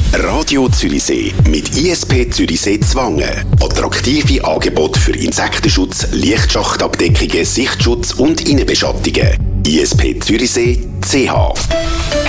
Radio Zürichsee mit ISP Zürichsee Zwangen. Attraktive Angebote für Insektenschutz, Lichtschachtabdeckungen, Sichtschutz und Innenbeschattungen. ISP Zürichsee CH.